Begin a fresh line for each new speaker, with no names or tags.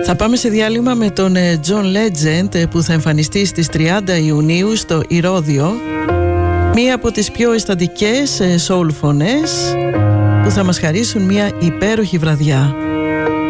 Θα πάμε σε διάλειμμα με τον John Legend που θα εμφανιστεί στις 30 Ιουνίου στο Ηρώδειο, μία από τις πιο αισθαντικές soul φωνές που θα μας χαρίσουν μια υπέροχη βραδιά.